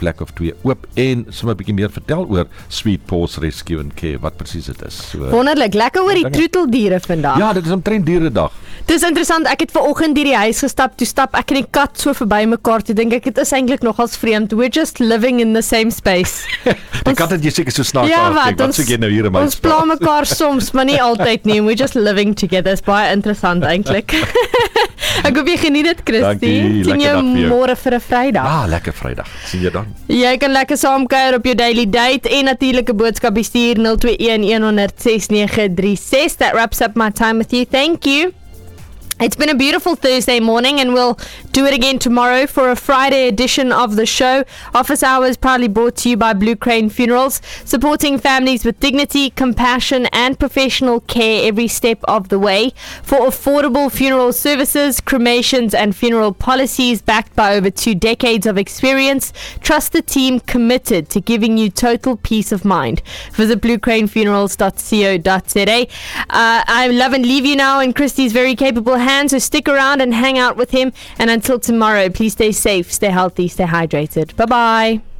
plek of 2 oop en sommer 'n bietjie meer vertel oor Sweet Paws Rescue and Care, wat presies dit is. So, wonderlik, lekker oor die troeteldiere vandag. ja, dit is omtrent dieredag. Dis interessant, ek het vanoggend deur die huis gestap, toe stap ek en die kat so verby mekaar, toe dink ek, dit is eintlik nogals vreemd, we're just living in the same space. Die kat het jy seker so snaaks Ja, afgekyk, wat soek jy nou hier in my ons pla mekaar soms, maar nie altyd nie, we're just living together, is baie interessant eintlik. Ek hoop jy geniet dit, Christy. Dankie, Sien lekker jou dag vir jou. môre vir 'n Vrydag. Ah, lekker Vrydag. Sien jy dan. Jy kan lekker saamkuier op jou daily date en natuurlik 'n boodskap stuur 021 100 6936. That wraps up my time with you. Thank you. It's been a beautiful Thursday morning, and we'll do it again tomorrow for a Friday edition of the show. Office Hours proudly brought to you by Blue Crane Funerals, supporting families with dignity, compassion and professional care every step of the way. For affordable funeral services, cremations and funeral policies backed by over 2 decades of experience, trust the team committed to giving you total peace of mind. Visit bluecranefunerals.co.za. I love and leave you now in Christy's very capable hands, so stick around and hang out with him. And until tomorrow, please stay safe, stay healthy, stay hydrated. Bye-bye.